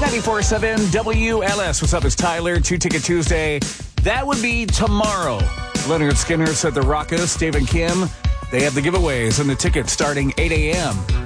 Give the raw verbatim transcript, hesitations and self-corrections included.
ninety-four point seven W L S. What's up? It's Tyler. Two Ticket Tuesday. That would be tomorrow. Leonard Skinner said the Rockus, Dave and Kim, they have the giveaways and the tickets starting eight a.m.